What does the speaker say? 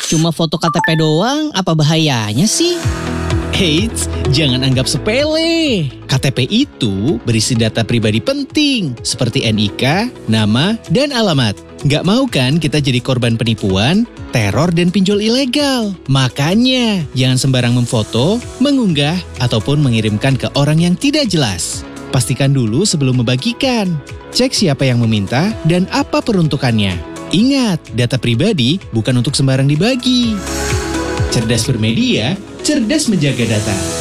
Cuma foto KTP doang, apa bahayanya sih? Eits, jangan anggap sepele. KTP itu berisi data pribadi penting seperti NIK, nama, dan alamat. Nggak mau kan kita jadi korban penipuan, teror, dan pinjol ilegal? Makanya, jangan sembarang memfoto, mengunggah, ataupun mengirimkan ke orang yang tidak jelas. Pastikan dulu sebelum membagikan. Cek siapa yang meminta dan apa peruntukannya. Ingat, data pribadi bukan untuk sembarang dibagi. Cerdas bermedia, cerdas menjaga data.